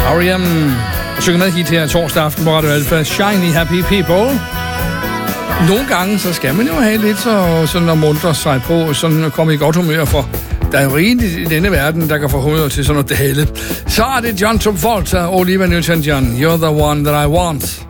R.E.M. synger med hit her torsdag aften på Radio Alfa. Shiny Happy People. Nogle gange, så skal man jo have lidt sådan at muntre sig på, sådan at komme i godt humør, for der er jo rigeligt i denne verden, der kan få humør til sådan noget dale. Så er det John Travolta og Olivia Newton-John. You're the one that I want.